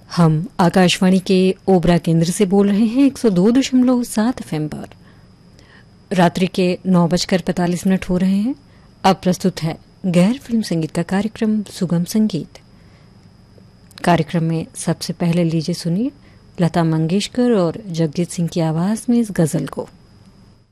हम आकाशवाणी के ओबरा केंद्र से बोल रहे हैं 102.7 एफएम पर। रात्रि के 9:45 हो रहे हैं। अब प्रस्तुत है गैर फिल्म संगीत का कार्यक्रम सुगम संगीत। कार्यक्रम में सबसे पहले लीजिए सुनिए लता मंगेशकर और जगजीत सिंह की आवाज में इस गजल को।